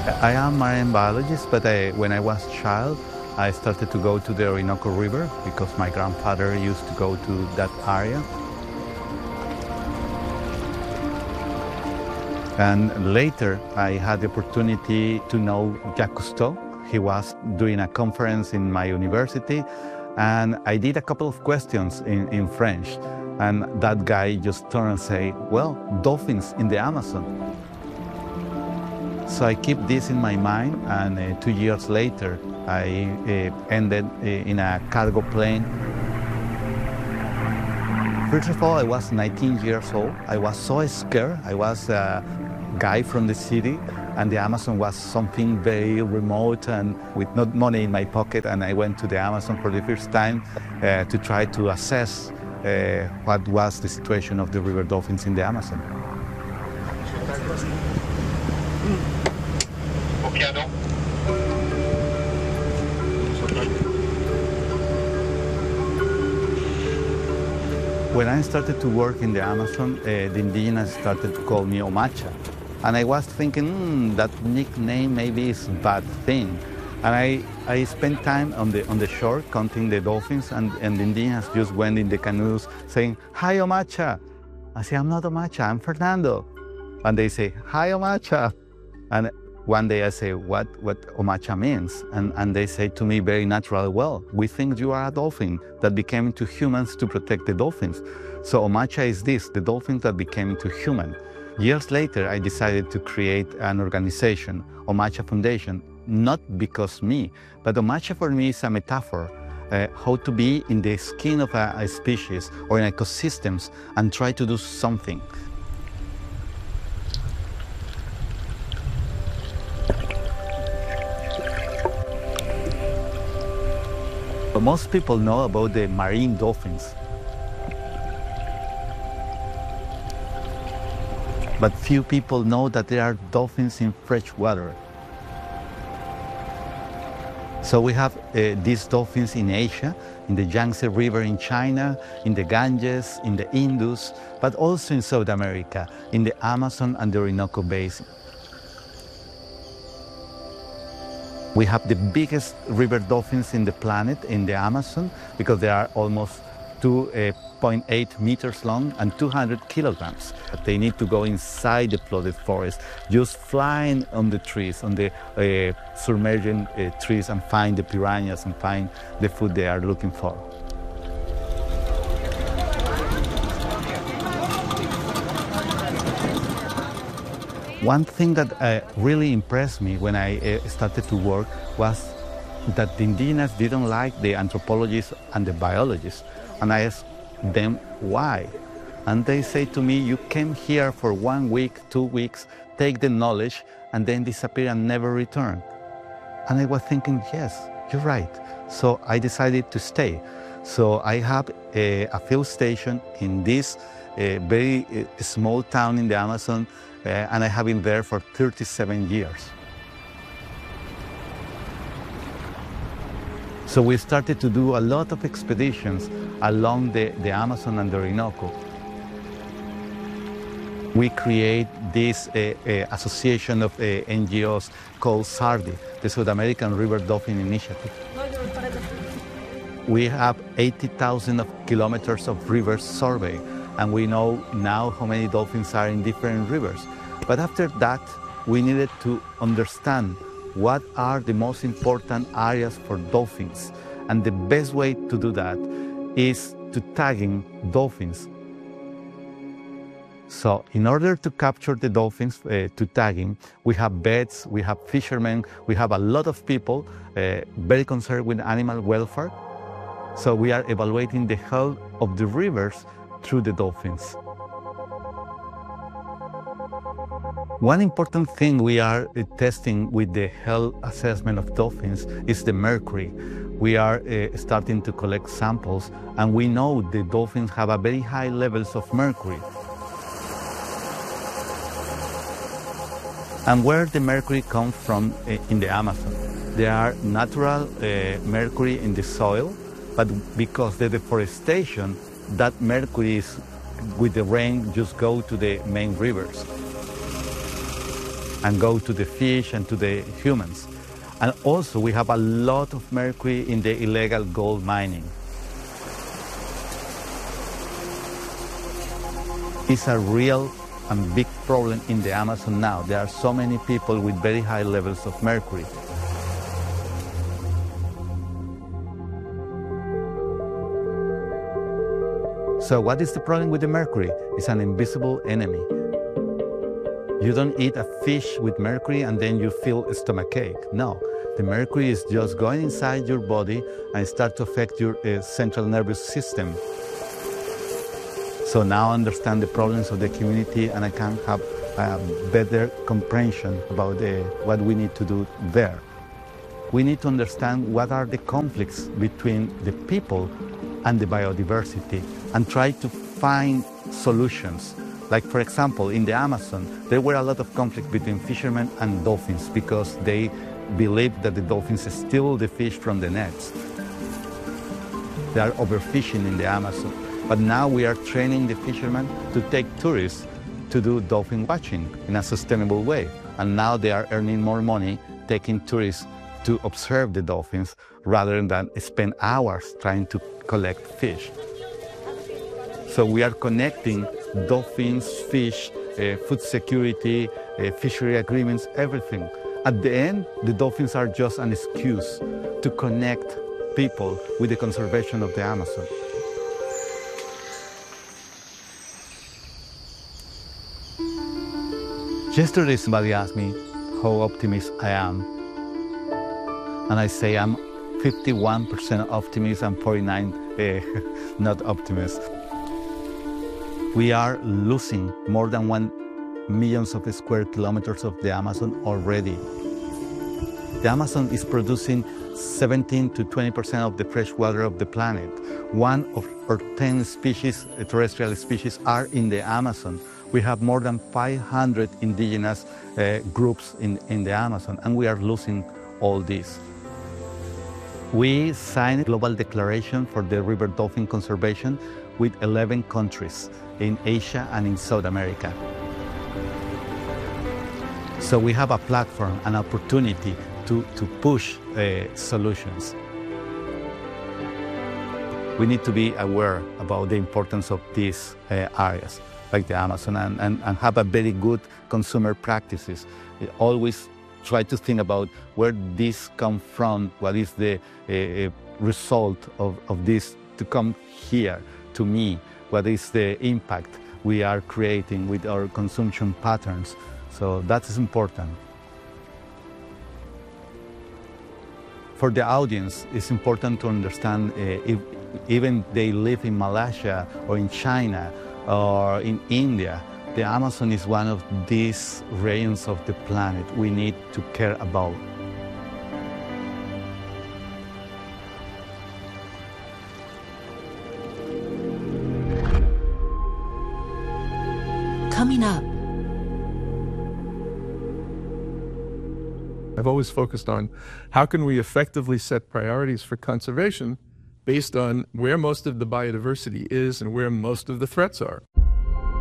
I am a marine biologist, but when I was a child, I started to go to the Orinoco River because my grandfather used to go to that area. And later, I had the opportunity to know Jacques Cousteau. He was doing a conference in my university, and I did a couple of questions in French. And that guy just turned and said, well, dolphins in the Amazon. So I keep this in my mind, and 2 years later, I ended in a cargo plane. First of all, I was 19 years old. I was so scared. I was a guy from the city, and the Amazon was something very remote and with no money in my pocket. And I went to the Amazon for the first time to try to assess what was the situation of the river dolphins in the Amazon. When I started to work in the Amazon, the indigenous started to call me Omacha. And I was thinking, that nickname maybe is a bad thing. And I spent time on the shore counting the dolphins, and the indigenous just went in the canoes saying, "Hi, Omacha." I say, "I'm not Omacha, I'm Fernando." And they say, "Hi, Omacha." And one day I say, what Omacha means? And they say to me very naturally, "Well, we think you are a dolphin that became into humans to protect the dolphins." So Omacha is this, the dolphins that became into human. Years later, I decided to create an organization, Omacha Foundation, not because me, but Omacha for me is a metaphor, how to be in the skin of a species or in ecosystems and try to do something. Most people know about the marine dolphins, but few people know that there are dolphins in fresh water. So we have these dolphins in Asia, in the Yangtze River in China, in the Ganges, in the Indus, but also in South America, in the Amazon and the Orinoco Basin. We have the biggest river dolphins in the planet in the Amazon because they are almost 2.8 meters long and 200 kilograms. They need to go inside the flooded forest, just flying on the trees, on the submerging trees, and find the piranhas and find the food they are looking for. One thing that really impressed me when I started to work was that the indigenous didn't like the anthropologists and the biologists. And I asked them why. And they say to me, "You came here for 1 week, 2 weeks, take the knowledge, and then disappear and never return." And I was thinking, yes, you're right. So I decided to stay. So I have a field station in this very small town in the Amazon, and I have been there for 37 years. So we started to do a lot of expeditions along the Amazon and the Orinoco. We create this association of NGOs called SARDI, the South American River Dolphin Initiative. We have 80,000 kilometers of rivers surveyed, and we know now how many dolphins are in different rivers. But after that, we needed to understand what are the most important areas for dolphins. And the best way to do that is to tagging dolphins. So in order to capture the dolphins to tagging, we have vets, we have fishermen, we have a lot of people very concerned with animal welfare. So we are evaluating the health of the rivers through the dolphins. One important thing we are testing with the health assessment of dolphins is the mercury. We are starting to collect samples, and we know the dolphins have a very high levels of mercury. And where the mercury comes from in the Amazon? There are natural mercury in the soil, but because the deforestation, that mercury is, with the rain, just go to the main rivers. and go to the fish and to the humans. And also we have a lot of mercury in the illegal gold mining. It's a real and big problem in the Amazon now. There are so many people with very high levels of mercury. So what is the problem with the mercury? It's an invisible enemy. You don't eat a fish with mercury and then you feel a stomachache. No, the mercury is just going inside your body and start to affect your central nervous system. So now I understand the problems of the community and I can have a better comprehension about what we need to do there. We need to understand what are the conflicts between the people and the biodiversity and try to find solutions. Like, for example, in the Amazon, there were a lot of conflict between fishermen and dolphins because they believed that the dolphins steal the fish from the nets. They are overfishing in the Amazon. But now we are training the fishermen to take tourists to do dolphin watching in a sustainable way. And now they are earning more money taking tourists to observe the dolphins rather than spend hours trying to collect fish. So we are connecting dolphins, fish, food security, fishery agreements, everything. At the end, the dolphins are just an excuse to connect people with the conservation of the Amazon. Yesterday somebody asked me how optimistic I am. And I say I'm 51% optimist and 49% not optimist. We are losing more than 1 million of square kilometers of the Amazon already. The Amazon is producing 17 to 20% of the fresh water of the planet. 1 of our 10 species, terrestrial species, are in the Amazon. We have more than 500 indigenous groups in the Amazon, and we are losing all this. We signed a global declaration for the river dolphin conservation with 11 countries in Asia and in South America. So we have a platform, an opportunity to push solutions. We need to be aware about the importance of these areas, like the Amazon, and have a very good consumer practices. Always try to think about where this comes from, what is the result of this to come here to me, what is the impact we are creating with our consumption patterns. So that is important. For the audience, it's important to understand if even they live in Malaysia or in China or in India, the Amazon is one of these regions of the planet we need to care about. Coming up. I've always focused on how can we effectively set priorities for conservation based on where most of the biodiversity is and where most of the threats are.